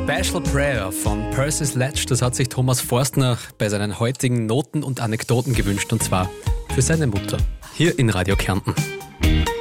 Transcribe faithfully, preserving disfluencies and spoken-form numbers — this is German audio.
Special Prayer von Percy Sledge, das hat sich Thomas Forstner bei seinen heutigen Noten und Anekdoten gewünscht, und zwar für seine Mutter. Hier in Radio Kärnten.